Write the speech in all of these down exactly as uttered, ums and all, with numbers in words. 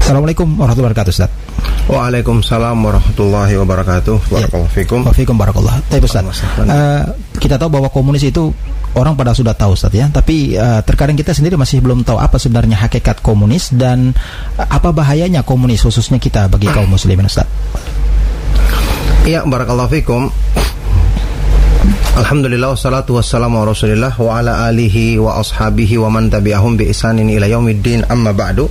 Assalamualaikum warahmatullahi wabarakatuh, Ustaz. Waalaikumsalam warahmatullahi wabarakatuh. Barakallahu fikum. Wa fikum barakallah. Baik, Ustaz. Uh, kita tahu bahwa komunis itu orang pada sudah tahu, Ustaz, ya. Tapi uh, terkadang kita sendiri masih belum tahu apa sebenarnya hakikat komunis dan uh, apa bahayanya komunis khususnya kita bagi kaum muslimin, Ustaz. Iya, barakallahu fikum. Alhamdulillah wassalatu wassalamu ala Rasulillah wa ala alihi wa ashabihi wa man tabi'ahum bi ihsanin ila yaumiddin, amma ba'du.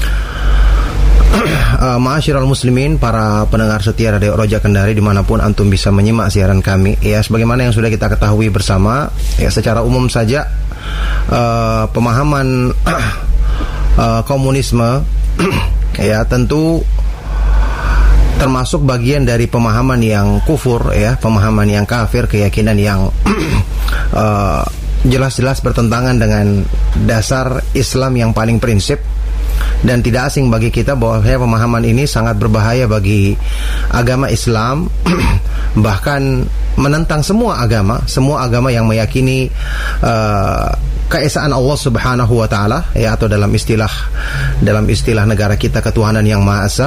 Uh, Ma'asyiral muslimin, para pendengar setia Radio Roja Kendari dimanapun antum bisa menyimak siaran kami, ya, sebagaimana yang sudah kita ketahui bersama, ya, secara umum saja uh, pemahaman uh, komunisme ya tentu termasuk bagian dari pemahaman yang kufur, ya, pemahaman yang kafir, keyakinan yang uh, jelas-jelas bertentangan dengan dasar Islam yang paling prinsip. Dan tidak asing bagi kita bahwa pemahaman ini sangat berbahaya bagi agama Islam, bahkan menentang semua agama, semua agama yang meyakini uh, keesaan Allah Subhanahu wa taala, ya, atau dalam istilah dalam istilah negara kita ketuhanan yang Maha Esa.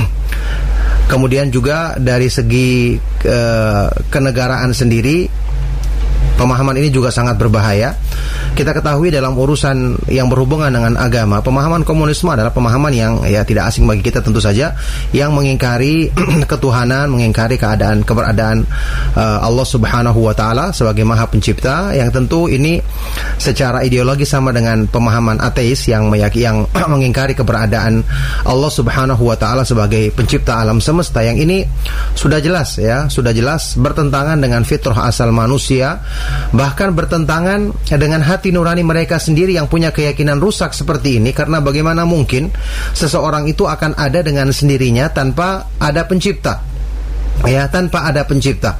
Kemudian juga dari segi uh, kenegaraan sendiri, pemahaman ini juga sangat berbahaya. Kita ketahui dalam urusan yang berhubungan dengan agama, pemahaman komunisme adalah pemahaman yang, ya, tidak asing bagi kita tentu saja, yang mengingkari ketuhanan, mengingkari keadaan keberadaan uh, Allah Subhanahu wa taala sebagai Maha Pencipta, yang tentu ini secara ideologi sama dengan pemahaman ateis yang meyakini, yang mengingkari keberadaan Allah Subhanahu wa taala sebagai pencipta alam semesta. Yang ini sudah jelas, ya, sudah jelas bertentangan dengan fitrah asal manusia, bahkan bertentangan dengan hati nurani mereka sendiri yang punya keyakinan rusak seperti ini. Karena bagaimana mungkin seseorang itu akan ada dengan sendirinya tanpa ada pencipta, ya, tanpa ada pencipta.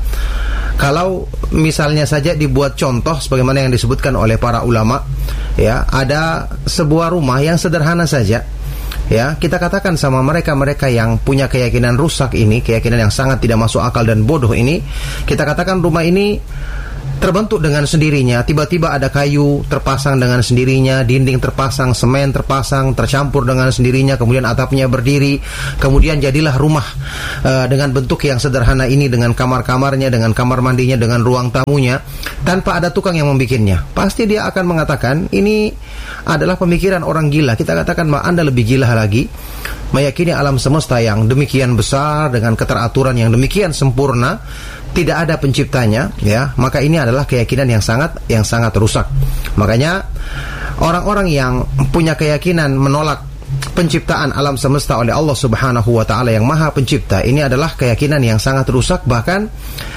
Kalau misalnya saja dibuat contoh sebagaimana yang disebutkan oleh para ulama, ya, ada sebuah rumah yang sederhana saja, ya, kita katakan sama mereka-mereka yang punya keyakinan rusak ini, keyakinan yang sangat tidak masuk akal dan bodoh ini, kita katakan rumah ini terbentuk dengan sendirinya, tiba-tiba ada kayu terpasang dengan sendirinya, dinding terpasang, semen terpasang, tercampur dengan sendirinya, kemudian atapnya berdiri, kemudian jadilah rumah uh, dengan bentuk yang sederhana ini, dengan kamar-kamarnya, dengan kamar mandinya, dengan ruang tamunya, tanpa ada tukang yang membikinnya. Pasti dia akan mengatakan ini adalah pemikiran orang gila. Kita katakan, ma, Anda lebih gila lagi, meyakini alam semesta yang demikian besar dengan keteraturan yang demikian sempurna, tidak ada penciptanya, ya, maka ini adalah keyakinan yang sangat yang sangat rusak. Makanya orang-orang yang punya keyakinan menolak penciptaan alam semesta oleh Allah Subhanahu wa taala yang Maha Pencipta, ini adalah keyakinan yang sangat rusak, bahkan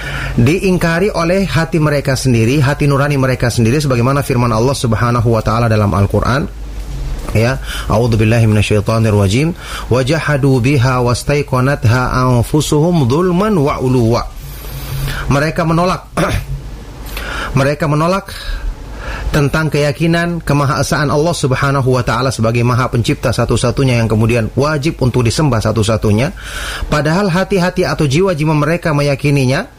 diingkari oleh hati mereka sendiri, hati nurani mereka sendiri, sebagaimana firman Allah Subhanahu wa taala dalam Al-Qur'an, ya, a'udzubillahi minasyaitonir rajim, wajahadu biha wastaiqanatha anfusuhum dzulman wa uluwa. Mereka menolak mereka menolak tentang keyakinan kemahaesaan Allah Subhanahu wa taala sebagai Maha Pencipta satu-satunya yang kemudian wajib untuk disembah satu-satunya, padahal hati-hati atau jiwa-jiwa mereka meyakininya,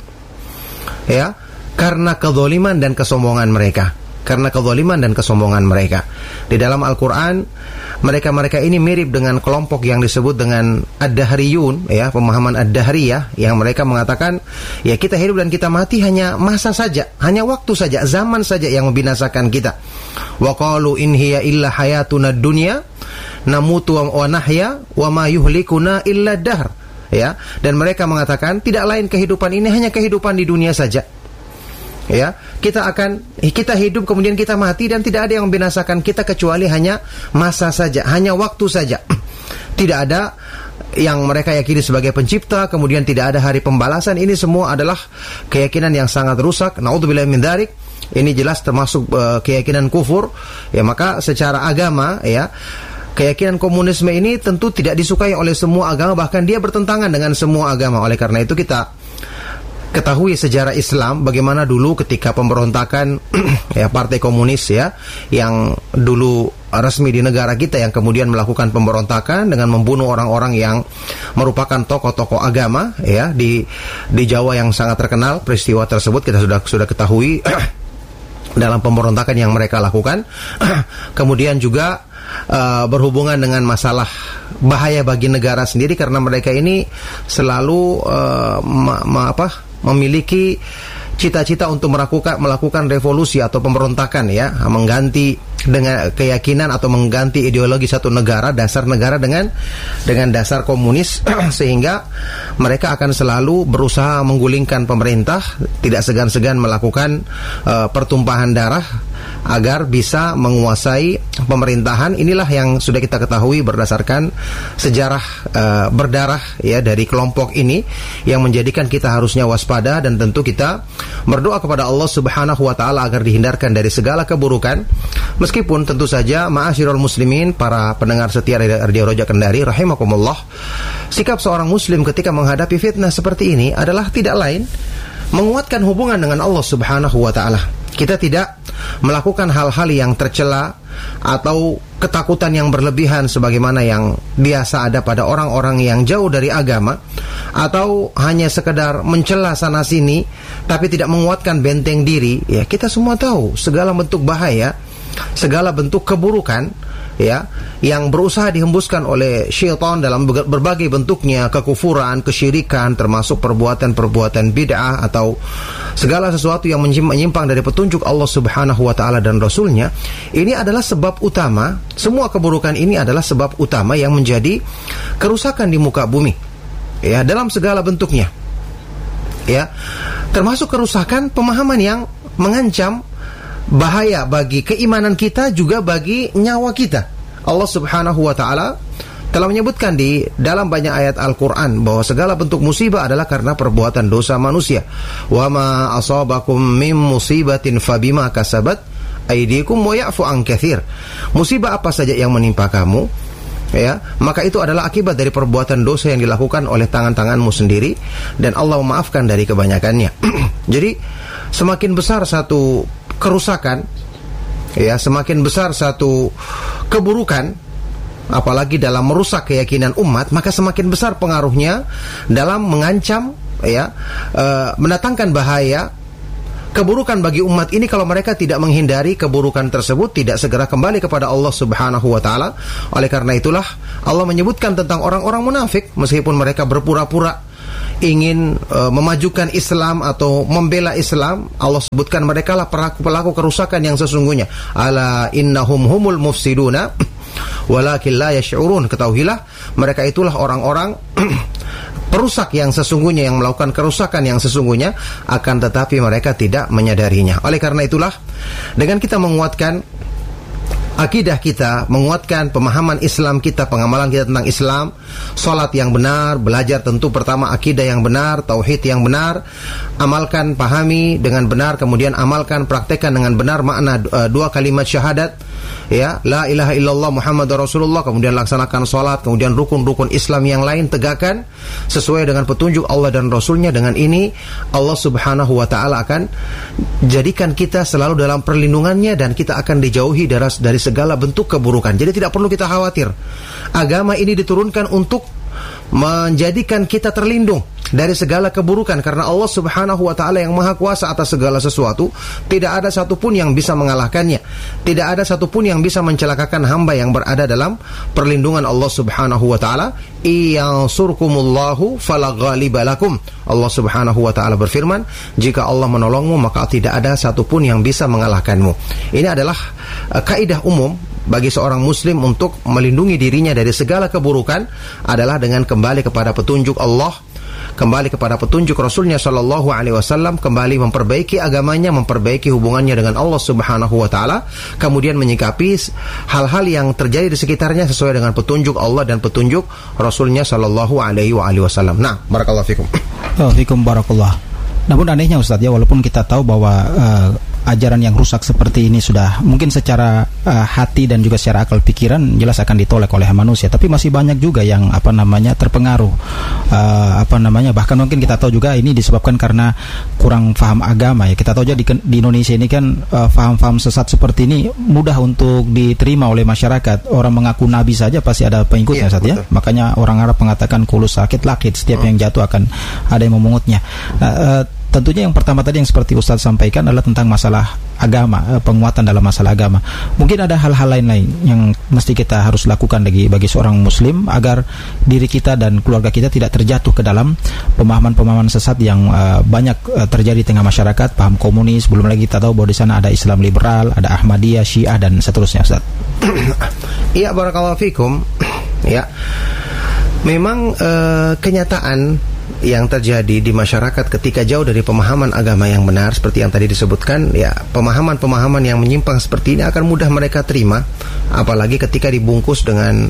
ya, karena kezaliman dan kesombongan mereka. Karena kezaliman dan kesombongan mereka. Di dalam Al-Quran, mereka-mereka ini mirip dengan kelompok yang disebut dengan Ad-Dahriyun, ya, pemahaman Ad-Dahriyah, yang mereka mengatakan, ya, kita hidup dan kita mati hanya masa saja, hanya waktu saja, zaman saja yang membinasakan kita. Wa qalu in hiya illa hayatuna dunya namutu wa nahya wa ma yuhlikuna illa dahr, ya. Dan mereka mengatakan tidak lain kehidupan ini hanya kehidupan di dunia saja. Ya, kita akan kita hidup kemudian kita mati dan tidak ada yang membinasakan kita kecuali hanya masa saja, hanya waktu saja. Tidak ada yang mereka yakini sebagai pencipta, kemudian tidak ada hari pembalasan. Ini semua adalah keyakinan yang sangat rusak. Naudzubillahi min dzalik. Ini jelas termasuk uh, keyakinan kufur. Ya, maka secara agama, ya, keyakinan komunisme ini tentu tidak disukai oleh semua agama, bahkan dia bertentangan dengan semua agama. Oleh karena itu kita ketahui sejarah Islam bagaimana dulu ketika pemberontakan ya, partai komunis, ya, yang dulu resmi di negara kita, yang kemudian melakukan pemberontakan dengan membunuh orang-orang yang merupakan tokoh-tokoh agama, ya, di di Jawa yang sangat terkenal. Peristiwa tersebut kita sudah sudah ketahui dalam pemberontakan yang mereka lakukan. Kemudian juga uh, berhubungan dengan masalah bahaya bagi negara sendiri, karena mereka ini selalu uh, ma- ma- apa, memiliki cita-cita untuk melakukan melakukan revolusi atau pemberontakan, ya, mengganti dengan keyakinan atau mengganti ideologi satu negara, dasar negara dengan dengan dasar komunis sehingga mereka akan selalu berusaha menggulingkan pemerintah, tidak segan-segan melakukan uh, pertumpahan darah agar bisa menguasai pemerintahan. Inilah yang sudah kita ketahui berdasarkan sejarah uh, berdarah, ya, dari kelompok ini, yang menjadikan kita harusnya waspada dan tentu kita berdoa kepada Allah Subhanahu wa taala agar dihindarkan dari segala keburukan. Meskipun tentu saja ma'asyiral muslimin, para pendengar setia Radio Roja Kendari rahimakumullah, sikap seorang muslim ketika menghadapi fitnah seperti ini adalah tidak lain menguatkan hubungan dengan Allah Subhanahu wa taala. Kita tidak melakukan hal-hal yang tercela atau ketakutan yang berlebihan sebagaimana yang biasa ada pada orang-orang yang jauh dari agama, atau hanya sekedar mencela sana sini tapi tidak menguatkan benteng diri. Ya, kita semua tahu segala bentuk bahaya, segala bentuk keburukan, ya, yang berusaha dihembuskan oleh syaitan dalam berbagai bentuknya, kekufuran, kesyirikan, termasuk perbuatan-perbuatan bid'ah atau segala sesuatu yang menyimpang dari petunjuk Allah Subhanahu wa taala dan Rasulnya. Ini adalah sebab utama, semua keburukan ini adalah sebab utama yang menjadi kerusakan di muka bumi, ya, dalam segala bentuknya, ya, termasuk kerusakan pemahaman yang mengancam bahaya bagi keimanan kita, juga bagi nyawa kita. Allah Subhanahu wa taala telah menyebutkan di dalam banyak ayat Al-Qur'an bahwa segala bentuk musibah adalah karena perbuatan dosa manusia. Wa ma asabakum min musibatin fabima kasabat aydikum wa ya'fu an katsir. Musibah apa saja yang menimpa kamu, ya, maka itu adalah akibat dari perbuatan dosa yang dilakukan oleh tangan-tanganmu sendiri, dan Allah memaafkan dari kebanyakannya. Jadi semakin besar satu kerusakan, ya, semakin besar satu keburukan, apalagi dalam merusak keyakinan umat, maka semakin besar pengaruhnya dalam mengancam, ya, uh, mendatangkan bahaya, keburukan bagi umat ini kalau mereka tidak menghindari keburukan tersebut, tidak segera kembali kepada Allah Subhanahu wa taala. Oleh karena itulah Allah menyebutkan tentang orang-orang munafik, meskipun mereka berpura-pura ingin uh, memajukan Islam atau membela Islam, Allah sebutkan mereka lah pelaku-pelaku kerusakan yang sesungguhnya. Ala innahum humul mufsiduna walakin la yash'urun. Ketahuilah mereka itulah orang-orang perusak yang sesungguhnya, yang melakukan kerusakan yang sesungguhnya, akan tetapi mereka tidak menyadarinya. Oleh karena itulah, dengan kita menguatkan akidah kita, menguatkan pemahaman Islam kita, pengamalan kita tentang Islam, salat yang benar, belajar tentu pertama akidah yang benar, tauhid yang benar, amalkan, pahami dengan benar, kemudian amalkan, praktekkan dengan benar makna uh, dua kalimat syahadat, ya, la ilaha illallah Muhammadur Rasulullah, kemudian laksanakan salat, kemudian rukun-rukun Islam yang lain tegakkan sesuai dengan petunjuk Allah dan Rasulnya. Dengan ini Allah Subhanahu wa taala akan jadikan kita selalu dalam perlindungannya, dan kita akan dijauhi dari, dari segala bentuk keburukan. Jadi tidak perlu kita khawatir. Agama ini diturunkan untuk menjadikan kita terlindung dari segala keburukan, karena Allah Subhanahu wa taala yang maha kuasa atas segala sesuatu. Tidak ada satupun yang bisa mengalahkannya, tidak ada satupun yang bisa mencelakakan hamba yang berada dalam perlindungan Allah Subhanahu wa taala. Iyansurkumullahu fala ghaliba lakum. Allah Subhanahu wa taala berfirman, jika Allah menolongmu maka tidak ada satupun yang bisa mengalahkanmu. Ini adalah uh, kaidah umum bagi seorang muslim untuk melindungi dirinya dari segala keburukan, adalah dengan kembali kepada petunjuk Allah, kembali kepada petunjuk Rasulnya Shallallahu Alaihi Wasallam, kembali memperbaiki agamanya, memperbaiki hubungannya dengan Allah Subhanahu Wa Taala, kemudian menyikapi hal-hal yang terjadi di sekitarnya sesuai dengan petunjuk Allah dan petunjuk Rasulnya Shallallahu Alaihi Wasallam. Nah, barakallahu fikum. Oh, fikum barakallah. Namun anehnya Ustaz, ya, walaupun kita tahu bahwa uh, ajaran yang rusak seperti ini sudah mungkin secara uh, hati dan juga secara akal pikiran jelas akan ditolak oleh manusia, tapi masih banyak juga yang apa namanya terpengaruh, uh, apa namanya bahkan mungkin kita tahu juga ini disebabkan karena kurang paham agama, ya. Kita tahu aja di, di Indonesia ini kan uh, paham-paham sesat seperti ini mudah untuk diterima oleh masyarakat. Orang mengaku nabi saja pasti ada pengikutnya, Ustaz, ya. Makanya orang Arab mengatakan kulus sakit lakit, setiap hmm. yang jatuh akan ada yang memungutnya. Uh, uh, Tentunya yang pertama tadi yang seperti Ustaz sampaikan adalah tentang masalah agama, penguatan dalam masalah agama. Mungkin ada hal-hal lain-lain yang mesti kita harus lakukan bagi bagi seorang muslim agar diri kita dan keluarga kita tidak terjatuh ke dalam pemahaman-pemahaman sesat yang uh, banyak uh, terjadi di tengah masyarakat, paham komunis, belum lagi kita tahu bahwa di sana ada Islam liberal, ada Ahmadiyah, Syiah dan seterusnya, Ustaz. Iya, barakallahu fikum. Ya. Memang uh, kenyataan yang terjadi di masyarakat ketika jauh dari pemahaman agama yang benar seperti yang tadi disebutkan, ya pemahaman-pemahaman yang menyimpang seperti ini akan mudah mereka terima, apalagi ketika dibungkus dengan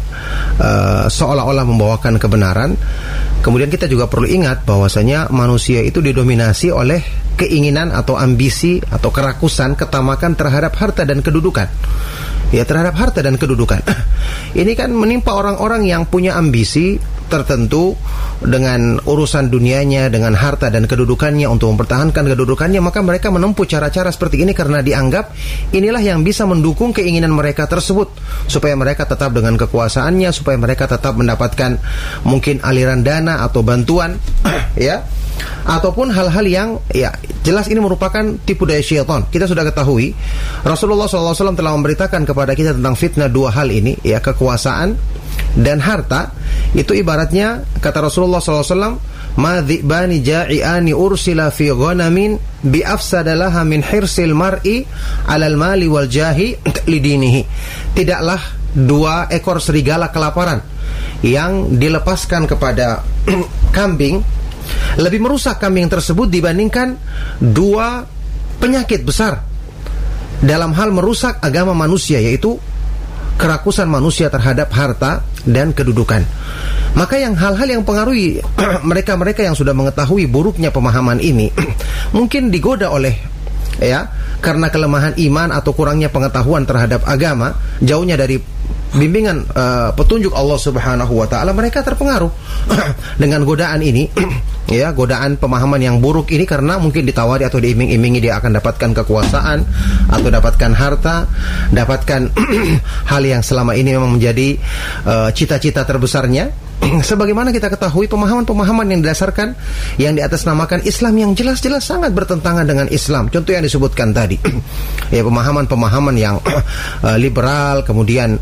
uh, seolah-olah membawakan kebenaran. Kemudian kita juga perlu ingat bahwasanya manusia itu didominasi oleh keinginan atau ambisi atau kerakusan, ketamakan terhadap harta dan kedudukan. Ya, terhadap harta dan kedudukan. Ini kan menimpa orang-orang yang punya ambisi tertentu dengan urusan dunianya, dengan harta dan kedudukannya, untuk mempertahankan kedudukannya, maka mereka menempuh cara-cara seperti ini karena dianggap inilah yang bisa mendukung keinginan mereka tersebut, supaya mereka tetap dengan kekuasaannya, supaya mereka tetap mendapatkan mungkin aliran dana atau bantuan, ya, ataupun hal-hal yang ya jelas ini merupakan tipu daya syaitan. Kita sudah ketahui Rasulullah shallallahu alaihi wasallam telah memberitakan kepada kita tentang fitnah dua hal ini, ya, kekuasaan dan harta. Itu ibaratnya kata Rasulullah shallallahu alaihi wasallam, ma dzibani ja'iani ursila fi ghanamin bi afsadalaha min hirsil mar'i 'alal mali wal jahi lidinihi. Tidaklah dua ekor serigala kelaparan yang dilepaskan kepada kambing lebih merusak kambing tersebut dibandingkan dua penyakit besar dalam hal merusak agama manusia, yaitu kerakusan manusia terhadap harta dan kedudukan. Maka yang hal-hal yang pengaruhi mereka-mereka yang sudah mengetahui buruknya pemahaman ini mungkin digoda oleh, ya, karena kelemahan iman atau kurangnya pengetahuan terhadap agama, jauhnya dari bimbingan uh, petunjuk Allah Subhanahu wa taala, mereka terpengaruh dengan godaan ini, ya, godaan pemahaman yang buruk ini, karena mungkin ditawari atau diiming-imingi dia akan dapatkan kekuasaan atau dapatkan harta, dapatkan hal yang selama ini memang menjadi uh, cita-cita terbesarnya. Sebagaimana kita ketahui pemahaman-pemahaman yang didasarkan yang di atas namakan Islam yang jelas-jelas sangat bertentangan dengan Islam. Contoh yang disebutkan tadi, ya, pemahaman-pemahaman yang uh, liberal, kemudian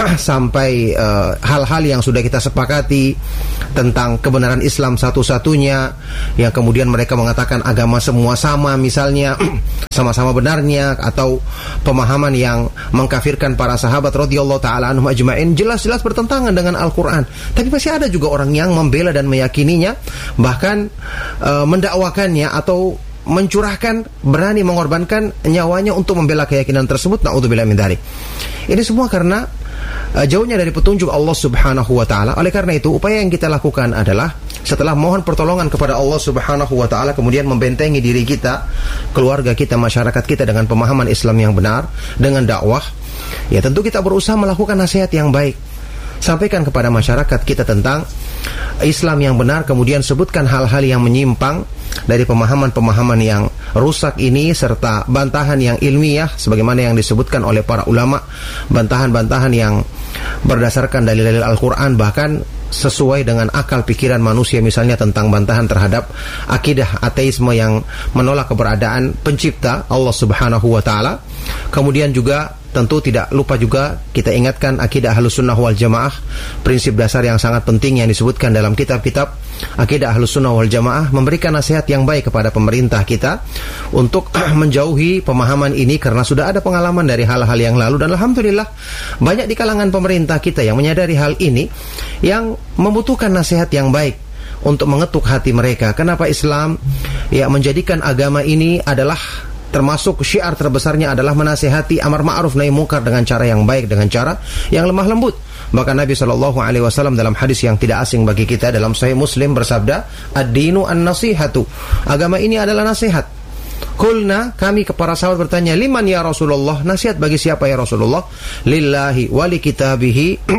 sampai uh, hal-hal yang sudah kita sepakati tentang kebenaran Islam satu-satunya, yang kemudian mereka mengatakan agama semua sama, misalnya sama-sama benarnya, atau pemahaman yang mengkafirkan para sahabat radhiyallahu taala anhum ajmain, jelas-jelas bertentangan dengan Al-Qur'an. Tapi masih ada juga orang yang membela dan meyakininya, bahkan uh, mendakwakannya atau mencurahkan, berani mengorbankan nyawanya untuk membela keyakinan tersebut. Na'udzubillah min dzalik. Ini semua karena uh, jauhnya dari petunjuk Allah Subhanahu wa taala. Oleh karena itu, upaya yang kita lakukan adalah setelah mohon pertolongan kepada Allah Subhanahu wa taala, kemudian membentengi diri kita, keluarga kita, masyarakat kita dengan pemahaman Islam yang benar, dengan dakwah. Ya, tentu kita berusaha melakukan nasihat yang baik. Sampaikan kepada masyarakat kita tentang Islam yang benar, kemudian sebutkan hal-hal yang menyimpang dari pemahaman-pemahaman yang rusak ini, serta bantahan yang ilmiah sebagaimana yang disebutkan oleh para ulama, bantahan-bantahan yang berdasarkan dalil-dalil Al-Quran, bahkan sesuai dengan akal pikiran manusia, misalnya tentang bantahan terhadap akidah ateisme yang menolak keberadaan pencipta Allah Subhanahu wa taala. Kemudian juga tentu tidak lupa juga kita ingatkan akidah Ahlus Sunnah wal Jamaah, prinsip dasar yang sangat penting yang disebutkan dalam kitab-kitab akidah Ahlus Sunnah wal Jamaah, memberikan nasihat yang baik kepada pemerintah kita untuk menjauhi pemahaman ini, karena sudah ada pengalaman dari hal-hal yang lalu, dan alhamdulillah banyak di kalangan pemerintah kita yang menyadari hal ini, yang membutuhkan nasihat yang baik untuk mengetuk hati mereka. Kenapa Islam ya menjadikan agama ini adalah termasuk syiar terbesarnya adalah menasihati amar ma'ruf nahi munkar dengan cara yang baik, dengan cara yang lemah lembut. Maka Nabi shallallahu alaihi wasallam dalam hadis yang tidak asing bagi kita dalam Sahih Muslim bersabda, ad-dinu an-nasihatu, agama ini adalah nasihat. Kulna, kami kepada sahabat bertanya, liman ya Rasulullah, nasihat bagi siapa ya Rasulullah? Lillahi wali kitabihi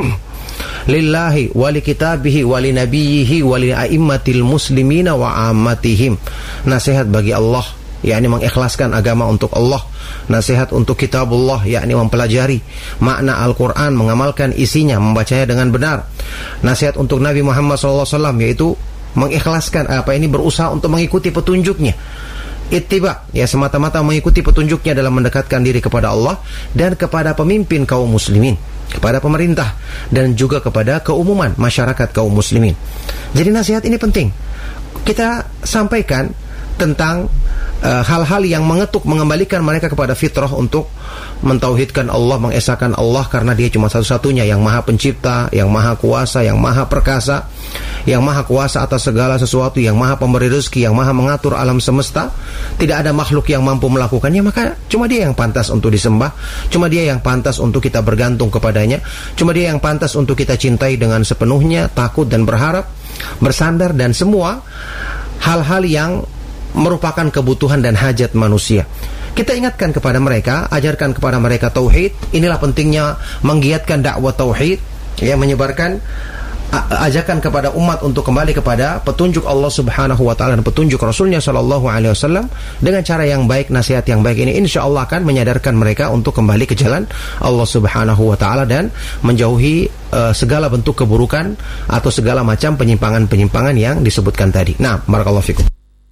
lillahi wali kitabihi wali nabiyhi wali a'immatil muslimina wa ammatihim. Nasihat bagi Allah, yakni mengikhlaskan agama untuk Allah. Nasihat untuk kitabullah, yakni mempelajari makna Al-Quran, mengamalkan isinya, membacanya dengan benar. Nasihat untuk Nabi Muhammad shallallahu alaihi wasallam, yaitu mengikhlaskan apa ini, berusaha untuk mengikuti petunjuknya. ittiba, ya semata-mata mengikuti petunjuknya dalam mendekatkan diri kepada Allah dan kepada pemimpin kaum muslimin, kepada pemerintah dan juga kepada keumuman masyarakat kaum muslimin. Jadi nasihat ini penting kita sampaikan tentang uh, hal-hal yang mengetuk, mengembalikan mereka kepada fitrah untuk mentauhidkan Allah, mengesahkan Allah karena Dia cuma satu-satunya yang Maha Pencipta, yang Maha Kuasa, yang Maha Perkasa, yang Maha Kuasa atas segala sesuatu, yang Maha Pemberi rezeki, yang Maha mengatur alam semesta. Tidak ada makhluk yang mampu melakukannya, maka cuma Dia yang pantas untuk disembah, cuma Dia yang pantas untuk kita bergantung kepadanya, cuma Dia yang pantas untuk kita cintai dengan sepenuhnya, takut dan berharap, bersandar, dan semua hal-hal yang merupakan kebutuhan dan hajat manusia. Kita ingatkan kepada mereka, ajarkan kepada mereka tauhid. Inilah pentingnya menggiatkan dakwah tauhid, ya, menyebarkan ajakan kepada umat untuk kembali kepada petunjuk Allah Subhanahu wa taala dan petunjuk Rasulnya sallallahu alaihi wasallam dengan cara yang baik. Nasihat yang baik ini insyaallah akan menyadarkan mereka untuk kembali ke jalan Allah Subhanahu wa taala dan menjauhi uh, segala bentuk keburukan atau segala macam penyimpangan-penyimpangan yang disebutkan tadi. Nah, barakallahu fikum.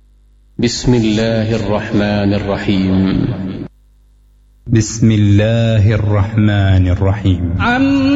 Bismillahirrahmanirrahim. Bismillahirrahmanirrahim.